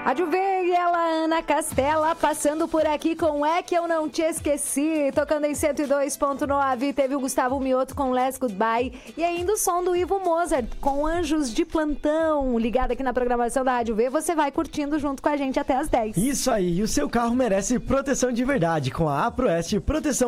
Rádio V e ela, Ana Castela, passando por aqui com É Que Eu Não Te Esqueci, tocando em 102.9, teve o Gustavo Mioto com Last Goodbye e ainda o som do Ivo Mozart com Anjos de Plantão, ligado aqui na programação da Rádio V, você vai curtindo junto com a gente até as 10. Isso aí, e o seu carro merece proteção de verdade com a Aproeste Proteção